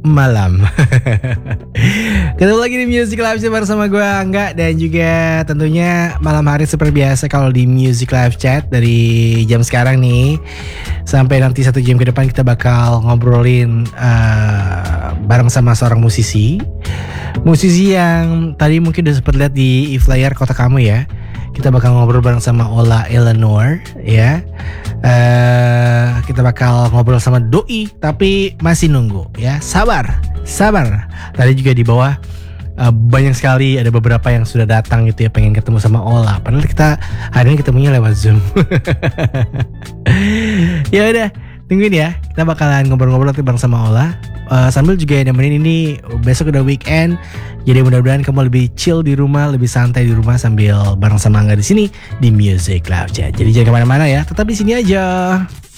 malam. Ketemu lagi di Music Live Chat bersama gue Angga. Dan juga tentunya malam hari seperti biasa kalau di Music Live Chat dari jam sekarang nih sampai nanti 1 jam ke depan kita bakal ngobrolin bareng sama seorang musisi yang tadi mungkin udah sempat lihat di flyer kota kamu ya. Kita bakal ngobrol bareng sama Ola Eleanor ya. Kita bakal ngobrol sama Doi, tapi masih nunggu ya. Sabar. Tadi juga di bawah banyak sekali, ada beberapa yang sudah datang gitu ya, pengen ketemu sama Ola. Padahal kita hari ini ketemunya lewat Zoom. Ya udah, tungguin ya. Kita bakalan ngobrol-ngobrol nanti bareng sama Ola. Sambil juga nemenin ini besok udah weekend. Jadi mudah-mudahan kamu lebih chill di rumah, lebih santai di rumah sambil bareng sama Angga di sini di Music Live Chat. Jadi jangan kemana-mana ya, tetap di sini aja.